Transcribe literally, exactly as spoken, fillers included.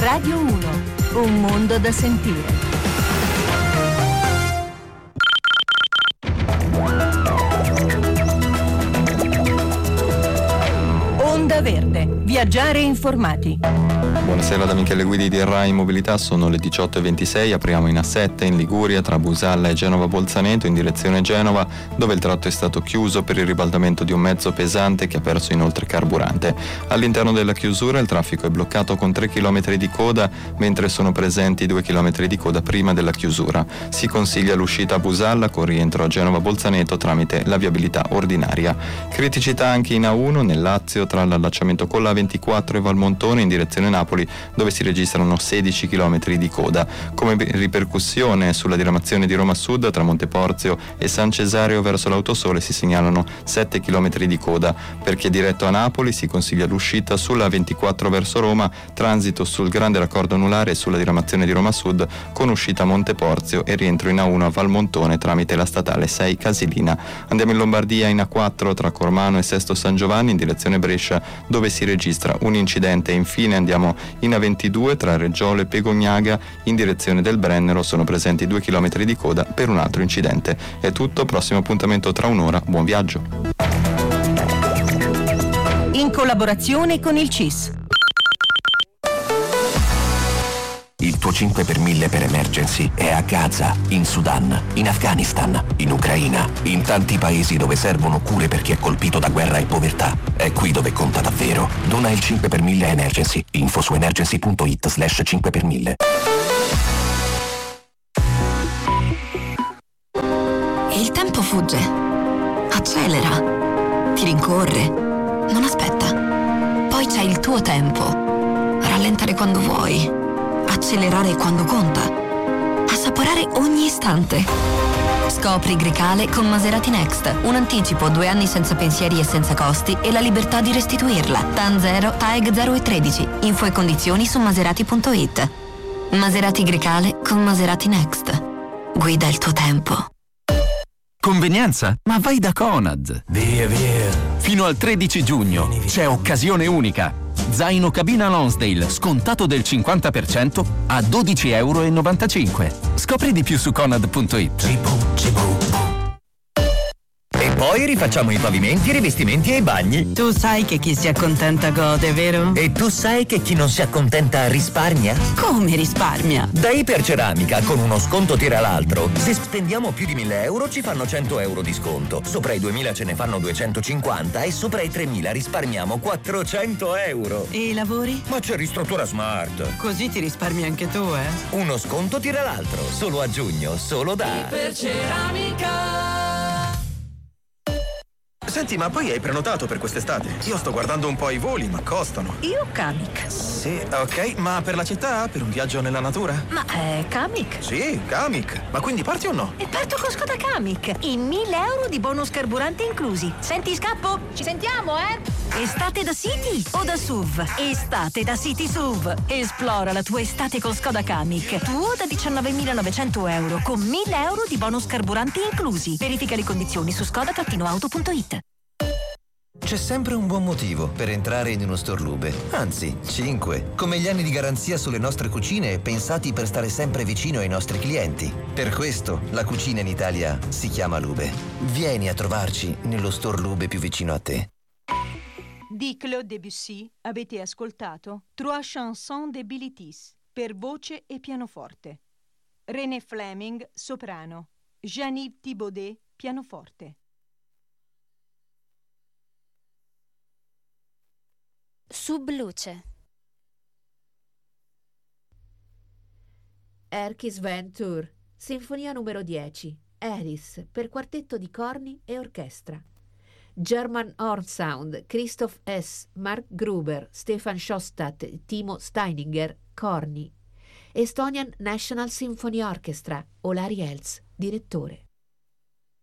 Radio uno, un mondo da sentire. Onda Verde, viaggiare informati. Buonasera da Michele Guidi di Rai Mobilità, sono le diciotto e ventisei, apriamo in A sette in Liguria tra Busalla e Genova Bolzaneto in direzione Genova, dove il tratto è stato chiuso per il ribaltamento di un mezzo pesante che ha perso inoltre carburante. All'interno della chiusura il traffico è bloccato con tre chilometri di coda, mentre sono presenti due chilometri di coda prima della chiusura. Si consiglia l'uscita a Busalla con rientro a Genova Bolzaneto tramite la viabilità ordinaria. Criticità anche in A uno nel Lazio tra l'allacciamento con la ventiquattro e Valmontone in direzione Napoli, dove si registrano sedici chilometri di coda. Come ripercussione sulla diramazione di Roma Sud tra Monteporzio e San Cesareo verso l'Autosole si segnalano sette chilometri di coda. Per chi è diretto a Napoli si consiglia l'uscita sulla ventiquattro verso Roma, transito sul grande raccordo anulare e sulla diramazione di Roma Sud con uscita a Monteporzio e rientro in A uno a Valmontone tramite la statale sei Casilina. Andiamo in Lombardia in A quattro tra Cormano e Sesto San Giovanni in direzione Brescia, dove si registra un incidente. E infine andiamo in A ventidue tra Reggiolo e Pegognaga in direzione del Brennero, sono presenti due chilometri di coda per un altro incidente. È tutto, prossimo appuntamento tra un'ora, buon viaggio. In collaborazione con il C I S. Il tuo cinque per mille per emergency è a Gaza, in Sudan, in Afghanistan, in Ucraina, in tanti paesi dove servono cure per chi è colpito da guerra e povertà. È qui dove conta davvero. Dona il cinque per mille a Emergency. Info su emergency punto it slash cinque per mille. Il tempo fugge, accelera, ti rincorre, non aspetta. Poi c'è il tuo tempo. Rallentare quando vuoi, accelerare quando conta, assaporare ogni istante. Scopri Grecale con Maserati Next, un anticipo, due anni senza pensieri e senza costi e la libertà di restituirla. T A N zero, T A E G zero e tredici. Info e condizioni su maserati punto it. Maserati Grecale con Maserati Next. Guida il tuo tempo. Convenienza? Ma vai da Conad! Via, via! Fino al tredici giugno c'è occasione unica. Zaino cabina Lonsdale scontato del cinquanta per cento a dodici virgola novantacinque euro. Scopri di più su conad punto it. E poi rifacciamo i pavimenti, i rivestimenti e i bagni. Tu sai che chi si accontenta gode, vero? E tu sai che chi non si accontenta risparmia? Come risparmia? Da Iperceramica, con uno sconto tira l'altro. Se spendiamo più di mille euro ci fanno cento euro di sconto. Sopra i duemila ce ne fanno duecentocinquanta e sopra i tremila risparmiamo quattrocento euro. E i lavori? Ma c'è Ristruttura Smart. Così ti risparmi anche tu, eh? Uno sconto tira l'altro. Solo a giugno, solo da Iperceramica. Senti, ma poi hai prenotato per quest'estate? Io sto guardando un po' i voli, ma costano. Io Kamiq. Sì, ok, ma per la città? Per un viaggio nella natura? Ma è Kamiq? Sì, Kamiq. Ma quindi parti o no? E parto con Skoda Kamiq. I mille euro di bonus carburante inclusi. Senti, scappo? Ci sentiamo, eh? Estate da City o da S U V? Estate da City S U V. Esplora la tua estate con Skoda Kamiq. Tuo da diciannovemilanovecento euro con mille euro di bonus carburante inclusi. Verifica le condizioni su skoda auto punto it. C'è sempre un buon motivo per entrare in uno store Lube, anzi, cinque, come gli anni di garanzia sulle nostre cucine pensati per stare sempre vicino ai nostri clienti. Per questo la cucina in Italia si chiama Lube. Vieni a trovarci nello store Lube più vicino a te. Di Claude Debussy avete ascoltato Trois chansons de Bilitis per voce e pianoforte. René Fleming, soprano. Jean-Yves Thibaudet, pianoforte. Subluce. Erkis Ventur, Sinfonia numero dieci, Eris, per quartetto di corni e orchestra. German Horn Sound, Christoph S., Mark Gruber, Stefan Schostat e Timo Steininger, corni. Estonian National Symphony Orchestra, Olari Els, direttore.